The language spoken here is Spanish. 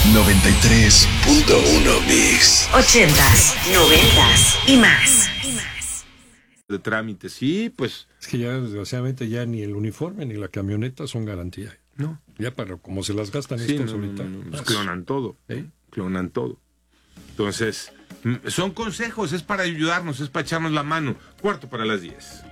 93.1 Mix. 80s, 90s y más. De trámite, sí, pues. Es que ya, desgraciadamente, ya ni el uniforme ni la camioneta son garantía. No. Ya para como se las gastan Sí, estos no, ahorita. pues clonan todo. Clonan todo. Entonces, son consejos, es para ayudarnos, es para echarnos la mano. 9:45.